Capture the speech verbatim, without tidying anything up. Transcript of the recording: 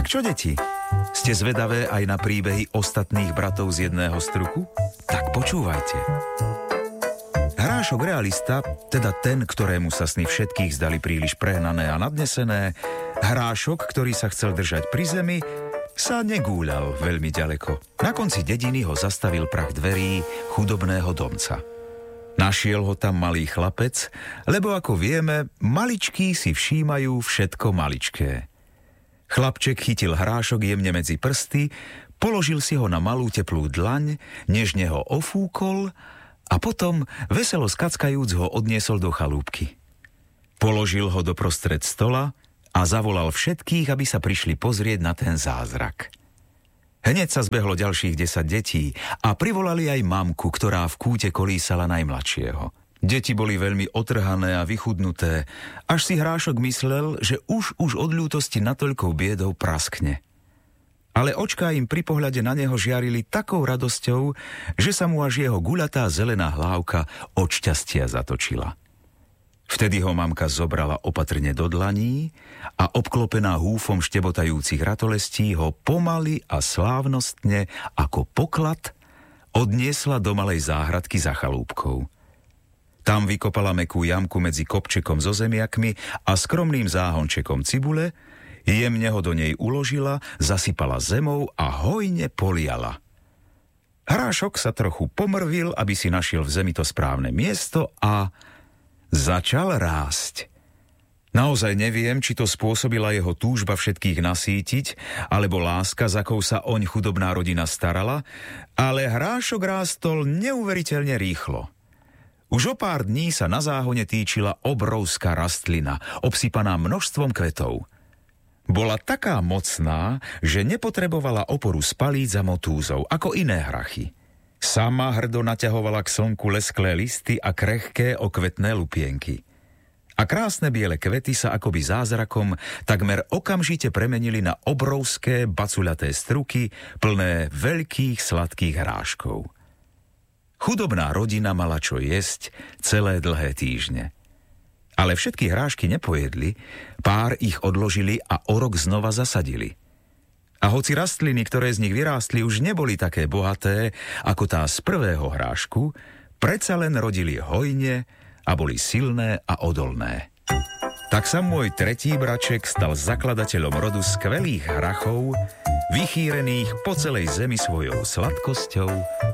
Tak čo, deti? Ste zvedavé aj na príbehy ostatných bratov z jedného struku? Tak počúvajte. Hrášok realista, teda ten, ktorému sa sny všetkých zdali príliš prehnané a nadnesené, hrášok, ktorý sa chcel držať pri zemi, sa negúľal veľmi ďaleko. Na konci dediny ho zastavil prach dverí chudobného domca. Našiel ho tam malý chlapec, lebo ako vieme, maličkí si všímajú všetko maličké. Chlapček chytil hrášok jemne medzi prsty, položil si ho na malú teplú dlaň, nežne ho ofúkol a potom, veselo skackajúc, ho odniesol do chalúbky. Položil ho doprostred stola a zavolal všetkých, aby sa prišli pozrieť na ten zázrak. Hneď sa zbehlo ďalších desať detí a privolali aj mamku, ktorá v kúte kolísala najmladšieho. Deti boli veľmi otrhané a vychudnuté, až si hrášok myslel, že už už od ľútosti natoľkou biedou praskne. Ale očká im pri pohľade na neho žiarili takou radosťou, že sa mu až jeho guľatá zelená hlávka od šťastia zatočila. Vtedy ho mamka zobrala opatrne do dlaní a obklopená húfom štebotajúcich ratolestí ho pomaly a slávnostne ako poklad odniesla do malej záhradky za chalúbkou. Tam vykopala mäkkú jamku medzi kopčekom so zemiakmi a skromným záhončekom cibule, jemne ho do nej uložila, zasypala zemou a hojne poliala. Hrášok sa trochu pomrvil, aby si našiel v zemi to správne miesto a začal rásť. Naozaj neviem, či to spôsobila jeho túžba všetkých nasýtiť, alebo láska, za akou sa oň chudobná rodina starala, ale hrášok rástol neuveriteľne rýchlo. Už o pár dní sa na záhone týčila obrovská rastlina, obsypaná množstvom kvetov. Bola taká mocná, že nepotrebovala oporu z palíc a motúzov, ako iné hrachy. Sama hrdo naťahovala k slnku lesklé listy a krehké okvetné lupienky. A krásne biele kvety sa akoby zázrakom takmer okamžite premenili na obrovské bacuľaté struky, plné veľkých sladkých hráškov. Chudobná rodina mala čo jesť celé dlhé týždne. Ale všetky hrášky nepojedli, pár ich odložili a o rok znova zasadili. A hoci rastliny, ktoré z nich vyrástli, už neboli také bohaté ako tá z prvého hrášku, predsa len rodili hojne a boli silné a odolné. Tak sa môj tretí braček stal zakladateľom rodu skvelých hrachov, vychýrených po celej zemi svojou sladkosťou